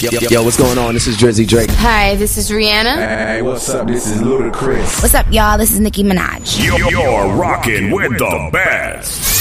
Yo, what's going on? This is Drizzy Drake. Hi, this is Rihanna. Hey, what's up? This is Ludacris. What's up, y'all? This is Nicki Minaj. You're rocking with the best.